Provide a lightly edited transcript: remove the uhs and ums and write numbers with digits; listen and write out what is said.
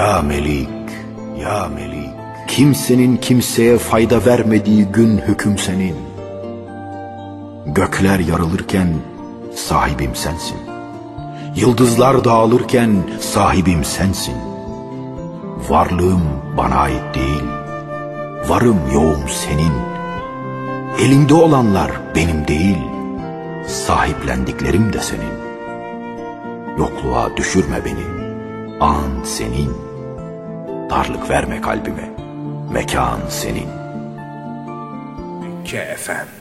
Ya Melik, ya Melik, kimsenin kimseye fayda vermediği gün hüküm senin. Gökler yarılırken sahibim sensin. Yıldızlar dağılırken sahibim sensin. Varlığım bana ait değil, varım yoğum senin. Elinde olanlar benim değil, sahiplendiklerim de senin. Yokluğa düşürme beni, an senin. Darlık verme kalbime, mekan senin. Peki efendim.